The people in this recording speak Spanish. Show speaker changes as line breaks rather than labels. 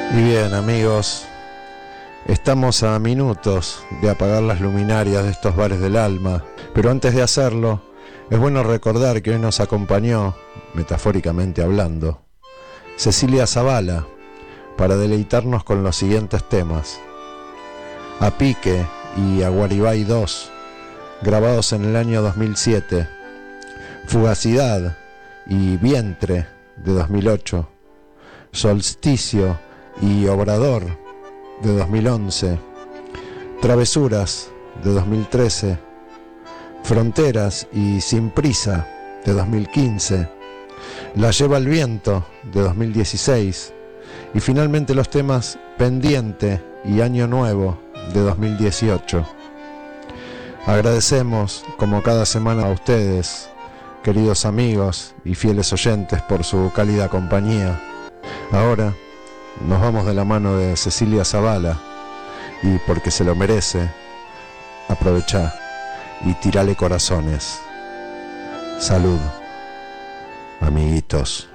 Y bien, amigos, estamos a minutos de apagar las luminarias de estos bares del alma, pero antes de hacerlo, es bueno recordar que hoy nos acompañó, metafóricamente hablando, Cecilia Zavala, para deleitarnos con los siguientes temas: A Pique y Aguaribay 2, grabados en el año 2007, Fugacidad y Vientre, de 2008, Solsticio y Obrador, de 2011, Travesuras, de 2013, Fronteras y Sin Prisa, de 2015, La Lleva el Viento, de 2016, y finalmente los temas Pendiente y Año Nuevo, de 2018. Agradecemos, como cada semana, a ustedes, queridos amigos y fieles oyentes, por su cálida compañía. Ahora nos vamos de la mano de Cecilia Zavala, y porque se lo merece, aprovechá y tirale corazones. Salud, amiguitos.